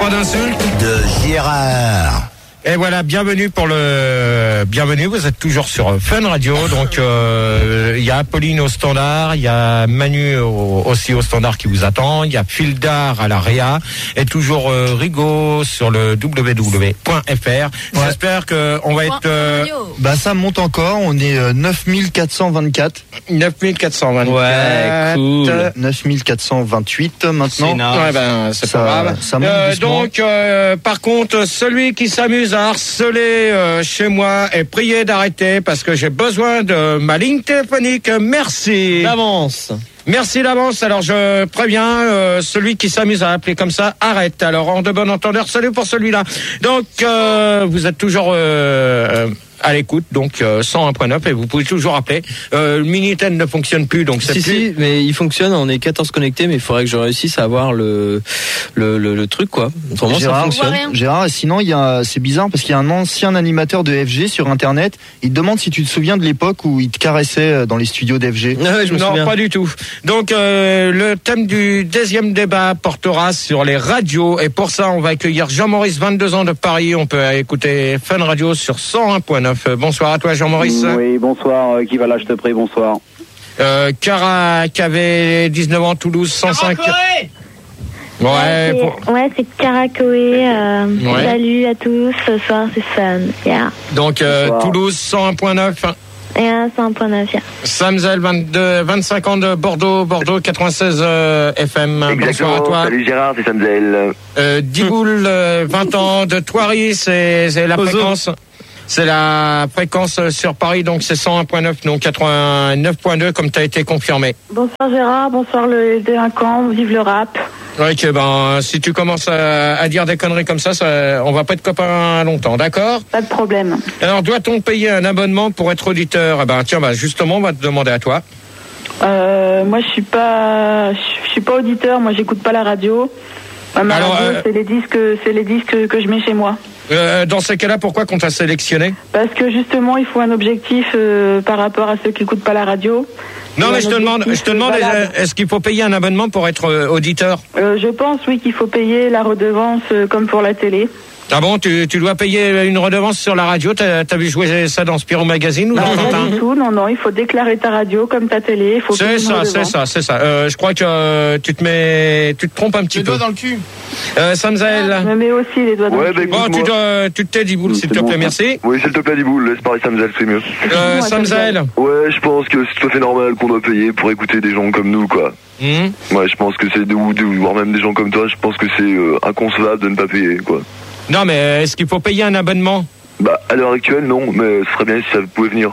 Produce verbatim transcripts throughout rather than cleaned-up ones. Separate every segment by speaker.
Speaker 1: pas d'insultes.
Speaker 2: De Gérard.
Speaker 1: Et voilà, bienvenue pour le bienvenue. Vous êtes toujours sur Fun Radio. Donc il euh, y a Apolline au standard, il y a Manu au, aussi au standard qui vous attend, il y a Fildar à la Réa et toujours euh, Rigaud sur le w w w point f r. Ouais. J'espère que on va être. Euh,
Speaker 3: bah ça monte encore. On est euh, neuf mille quatre cent vingt-quatre.
Speaker 1: neuf mille quatre cent vingt-quatre.
Speaker 3: Ouais, cool. neuf mille quatre cent vingt-huit maintenant.
Speaker 1: C'est ouais, ben c'est
Speaker 3: ça,
Speaker 1: pas grave.
Speaker 3: Ça monte
Speaker 1: euh, donc euh, par contre, celui qui s'amuse à harceler euh, chez moi est prié d'arrêter parce que j'ai besoin de ma ligne téléphonique. Merci.
Speaker 4: D'avance.
Speaker 1: Merci d'avance. Alors je préviens euh, celui qui s'amuse à appeler comme ça, arrête. Alors en de bon entendeur, salut pour celui-là. Donc euh, vous êtes toujours euh, à l'écoute, donc euh, cent un point neuf et vous pouvez toujours appeler. Euh, le Minitel ne fonctionne plus, donc c'est
Speaker 4: si,
Speaker 1: plus...
Speaker 4: Si, mais il fonctionne, on est quatorze connectés, mais il faudrait que je réussisse à avoir le, le, le, le truc, quoi. Autrement,
Speaker 3: Gérard,
Speaker 4: ça fonctionne.
Speaker 3: Gérard, et sinon, il y a, c'est bizarre parce qu'il y a un ancien animateur de F G sur Internet. Il te demande si tu te souviens de l'époque où il te caressait dans les studios d'F G.
Speaker 4: Ah ouais, je me
Speaker 1: non,
Speaker 4: souviens.
Speaker 1: Pas du tout. Donc, euh, le thème du deuxième débat portera sur les radios. Et pour ça, on va accueillir Jean-Maurice, vingt-deux ans de Paris. On peut écouter Fun Radio sur cent un point neuf. Bonsoir à toi, Jean-Maurice.
Speaker 5: Oui, bonsoir. Qui va là, je te prie, bonsoir.
Speaker 1: Euh, Cara, qui avait dix-neuf ans, Toulouse, cent cinq. Ouais,
Speaker 6: ouais, c'est,
Speaker 1: pour...
Speaker 6: ouais, c'est Caracoé. Euh, ouais. Salut à tous. Ce soir, c'est Fun. Yeah.
Speaker 1: Donc, euh, Toulouse, cent un point neuf.
Speaker 6: Et un cent un point neuf. Yeah.
Speaker 1: Samzel, vingt-deux, vingt-cinq ans de Bordeaux, Bordeaux quatre-vingt-seize euh, F M.
Speaker 5: Exactement.
Speaker 1: Bonsoir à toi.
Speaker 5: Salut Gérard, c'est Samzel.
Speaker 1: Euh, Digoul, euh, vingt ans de Thoiry, c'est, c'est la fréquence. C'est la fréquence sur Paris, donc c'est cent un point neuf, donc quatre-vingt-neuf point deux, comme tu as été confirmé.
Speaker 7: Bonsoir Gérard, bonsoir le délinquant, vive le rap.
Speaker 1: Ok, ben, si tu commences à, à dire des conneries comme ça, ça, on va pas être copains longtemps, d'accord?
Speaker 7: Pas de problème.
Speaker 1: Alors, doit-on payer un abonnement pour être auditeur? Eh ben, tiens, bah, justement, on va te demander à toi.
Speaker 7: Euh, moi, je suis pas, je suis pas auditeur, moi, j'écoute pas la radio. Ma
Speaker 1: Alors,
Speaker 7: radio,
Speaker 1: euh...
Speaker 7: c'est les disques, c'est les disques que je mets chez moi.
Speaker 1: Euh, dans ces cas-là, pourquoi qu'on t'a sélectionné?
Speaker 7: Parce que justement, il faut un objectif euh, par rapport à ceux qui n'écoutent pas la radio.
Speaker 1: Non, mais je te demande, je te demande, est-ce qu'il faut payer un abonnement pour être euh, auditeur?
Speaker 7: euh, Je pense, oui, qu'il faut payer la redevance euh, comme pour la télé.
Speaker 1: Ah bon, tu, tu dois payer une redevance sur la radio? T'as, t'as vu jouer ça dans Spirou Magazine ou
Speaker 7: non,
Speaker 1: dans
Speaker 7: pas du tout, non, non, il faut déclarer ta radio comme ta télé. Il faut
Speaker 1: c'est ça, c'est ça, c'est ça. Euh, je crois que euh, tu te mets, tu te trompes un petit
Speaker 8: les
Speaker 1: peu.
Speaker 8: Les doigts dans le cul.
Speaker 1: Euh, Samzel.
Speaker 7: Je me mets aussi les doigts dans
Speaker 5: ouais,
Speaker 7: le cul.
Speaker 5: Bah,
Speaker 1: bon, tu, dois, tu te tais, Diboul, s'il te plaît,
Speaker 5: bon,
Speaker 1: merci.
Speaker 5: Oui, s'il te plaît, Diboul, laisse parler Samzel, c'est mieux.
Speaker 1: Euh, Samzel.
Speaker 5: Ouais, je pense que c'est tout à fait normal qu'on doit payer pour écouter des gens comme nous, quoi. Mmh. Ouais, je pense que c'est, ou, voire même des gens comme toi, je pense que c'est euh, inconcevable de ne pas payer, quoi.
Speaker 1: Non, mais est-ce qu'il faut payer un abonnement?
Speaker 5: Bah, à l'heure actuelle, non, mais ce serait bien si ça pouvait venir.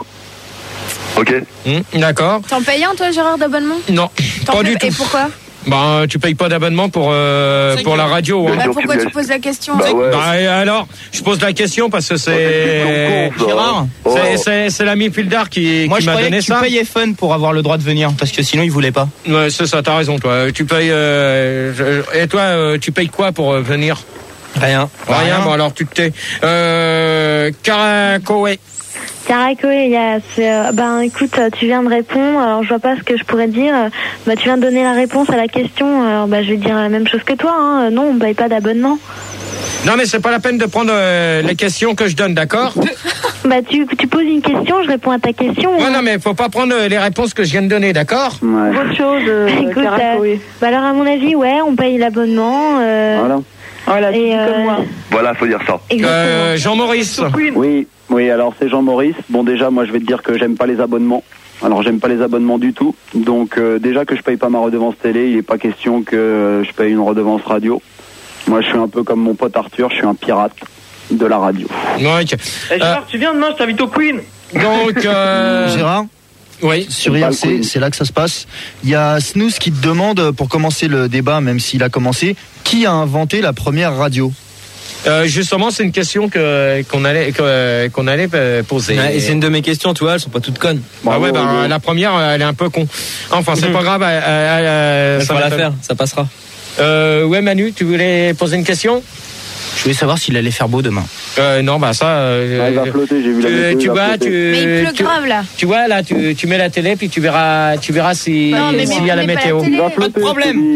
Speaker 5: Ok.
Speaker 1: Mmh, d'accord.
Speaker 9: T'en payes un, toi, Gérard, d'abonnement?
Speaker 1: Non,
Speaker 9: T'en
Speaker 1: pas
Speaker 9: payes...
Speaker 1: du tout.
Speaker 9: Et pourquoi?
Speaker 1: Bah, tu payes pas d'abonnement pour euh, pour la radio. Hein.
Speaker 9: Bah, pourquoi tu poses la question?
Speaker 5: Bah, ouais.
Speaker 1: Bah, alors, je pose la question parce que c'est
Speaker 8: oh, Gérard.
Speaker 1: Oh. C'est, c'est, c'est l'ami Fildar qui,
Speaker 8: Moi,
Speaker 1: qui
Speaker 8: je
Speaker 1: m'a donné
Speaker 8: que
Speaker 1: ça.
Speaker 8: Tu payais Fun pour avoir le droit de venir parce que sinon il voulait pas.
Speaker 1: Ouais, c'est ça. T'as raison, toi. Tu payes. Euh, je, et toi, euh, tu payes quoi pour euh, venir?
Speaker 4: Rien.
Speaker 1: Rien. Rien. Bon, alors tu te tais. Euh, Caracoé.
Speaker 6: Caracoé, yes. euh, ben écoute, tu viens de répondre, alors je vois pas ce que je pourrais dire. Bah tu viens de donner la réponse à la question, alors bah je vais dire la même chose que toi, hein. Non, on paye pas d'abonnement.
Speaker 1: Non mais c'est pas la peine de prendre euh, les questions que je donne, d'accord?
Speaker 6: Bah tu, tu poses une question, je réponds à ta question.
Speaker 1: Ouais,
Speaker 6: hein.
Speaker 1: non mais faut pas prendre les réponses que je viens de donner, d'accord?
Speaker 7: Ouais. Autre chose, euh,
Speaker 6: écoute, euh, bah alors à mon avis, ouais, on paye l'abonnement. Euh,
Speaker 5: voilà.
Speaker 7: Voilà, et euh, comme moi.
Speaker 5: Voilà, faut dire ça.
Speaker 1: Euh, Jean-Maurice.
Speaker 5: Oui, oui, alors c'est Jean-Maurice. Bon, déjà, moi, je vais te dire que j'aime pas les abonnements. Alors, j'aime pas les abonnements du tout. Donc, euh, déjà que je paye pas ma redevance télé, il est pas question que euh, je paye une redevance radio. Moi, je suis un peu comme mon pote Arthur, je suis un pirate de la radio.
Speaker 1: Ouais, okay.
Speaker 10: hey, Gérard, euh, tu viens demain, je t'invite au Queen.
Speaker 1: Donc, euh...
Speaker 3: Gérard?
Speaker 1: Oui,
Speaker 3: sur I R C, c'est là que ça se passe. Il y a Snooze qui te demande, pour commencer le débat, même s'il a commencé, qui a inventé la première radio?
Speaker 1: Euh, justement, c'est une question que qu'on allait que, qu'on allait poser.
Speaker 4: Ouais, et c'est une de mes questions, tu vois, elles sont pas toutes connes.
Speaker 1: Bah ouais, bah ouais. La première, elle est un peu con. Enfin, c'est mmh. pas grave. Elle, elle, elle,
Speaker 4: ça va la faire, ça passera.
Speaker 1: Euh, ouais, Manu, tu voulais poser une question?
Speaker 8: Je voulais savoir s'il allait faire beau demain.
Speaker 1: Euh, non, bah ça. Euh,
Speaker 5: ah, il va flotter, j'ai vu la météo,
Speaker 1: tu vois, tu.
Speaker 9: Mais il pleut
Speaker 1: tu,
Speaker 9: grave là.
Speaker 1: Tu vois là, tu, tu mets la télé puis tu verras, tu verras si
Speaker 9: non, mais
Speaker 1: s'il y a la météo.
Speaker 5: Il va flotter,
Speaker 8: pas de problème.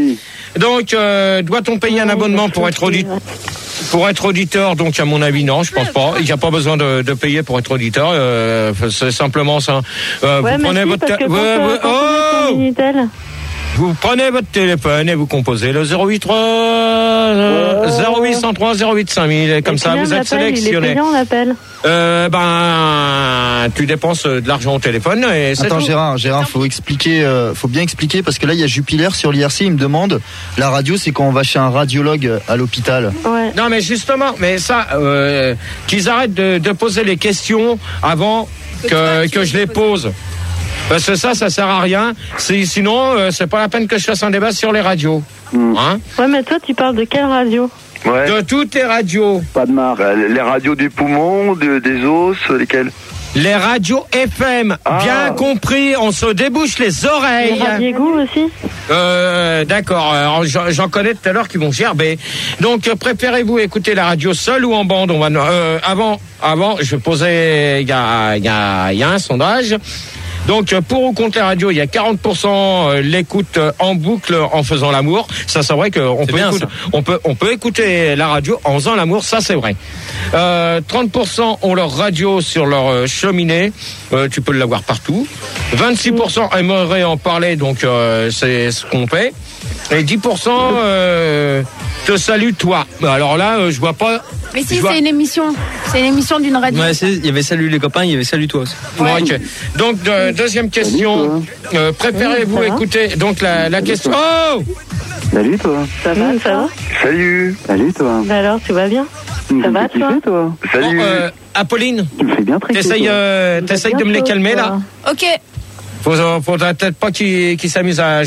Speaker 1: Donc, euh, doit-on payer un abonnement pour être auditeur? Pour être auditeur, donc à mon avis non, je pense pas. Il n'y a pas besoin de, de payer pour être auditeur. Euh, c'est simplement ça. Euh,
Speaker 6: Ouais,
Speaker 1: vous
Speaker 6: mais
Speaker 1: prenez
Speaker 6: si,
Speaker 1: votre
Speaker 6: parce que
Speaker 1: ta-
Speaker 6: quand,
Speaker 1: vous-
Speaker 6: euh,
Speaker 1: vous-
Speaker 6: quand on est sur
Speaker 1: oh
Speaker 6: Minitel.
Speaker 1: Vous prenez votre téléphone et vous composez le zéro huit trois euh, zéro huit cent trois zéro huit cinq mille. Et comme
Speaker 6: Et
Speaker 1: ça,
Speaker 6: combien
Speaker 1: vous êtes
Speaker 6: l'appel? Il est
Speaker 1: sélectionné.
Speaker 6: payant l'appel.
Speaker 1: Euh, ben, tu dépenses de l'argent au téléphone et c'est
Speaker 3: Attends
Speaker 1: tout.
Speaker 3: Gérard, Gérard, faut expliquer, euh, faut bien expliquer parce que là il y a Jupiler sur l'I R C, il me demande la radio, c'est quand on va chez un radiologue à l'hôpital.
Speaker 6: Ouais.
Speaker 1: Non, mais justement, mais ça, euh, qu'ils arrêtent de, de poser les questions avant que, que je les pose. Parce que ça, ça sert à rien. C'est, sinon, euh, c'est pas la peine que je fasse un débat sur les radios. Hein?
Speaker 6: Ouais, mais toi, tu parles de quelle radio?
Speaker 11: Ouais.
Speaker 1: De toutes les radios.
Speaker 5: Pas de marque.
Speaker 11: Bah, les radios du poumon, de- des os, lesquelles?
Speaker 1: Les radios F M,
Speaker 11: Ah.
Speaker 1: bien compris, on se débouche les
Speaker 6: Les
Speaker 1: oreilles.
Speaker 6: Radiégou aussi?
Speaker 1: Euh, d'accord, alors, j'en j'en connais tout à l'heure qui vont gerber. Donc, euh, préférez-vous écouter la radio seule ou en bande? On va, euh, avant, avant, je posais, il y a, il y a, il y a un sondage. Donc, pour ou contre la radio, il y a quarante pour cent l'écoute en boucle en faisant l'amour. Ça, c'est vrai qu'on peut,
Speaker 4: bien,
Speaker 1: écouter,
Speaker 4: ça.
Speaker 1: on peut, on peut écouter la radio en faisant l'amour. Ça, c'est vrai. Euh, trente pour cent ont leur radio sur leur euh, cheminée. Euh, tu peux l'avoir partout. vingt-six pour cent aimeraient en parler, donc euh, c'est ce qu'on fait. Et dix pour cent euh, te salue toi. Alors là, euh, je vois pas.
Speaker 9: Mais si,
Speaker 1: je vois-
Speaker 9: c'est une émission. C'est une émission d'une radio.
Speaker 4: Ouais, c'est- il y avait salut les copains, il y avait salut toi aussi.
Speaker 1: Ouais, ok. Donc, de- deuxième question. Euh, préférez-vous
Speaker 6: Oui, ça va.
Speaker 1: écouter donc la, la question. Oh
Speaker 5: Salut toi.
Speaker 6: Ça va, ça va?
Speaker 11: Salut.
Speaker 5: Salut toi.
Speaker 6: Bah alors, tu vas bien?
Speaker 5: Tu
Speaker 6: Ça
Speaker 5: me
Speaker 6: va,
Speaker 5: fais
Speaker 6: toi
Speaker 5: kiffer, toi.
Speaker 11: Salut.
Speaker 1: Bon, euh, Apolline,
Speaker 5: Tu me fais bien triper.
Speaker 1: t'essayes,
Speaker 5: toi.
Speaker 1: euh, t'essayes de me les calmer là.
Speaker 9: Ok.
Speaker 1: Faut, faudrait peut-être pas qu'ils qu'ils s'amusent à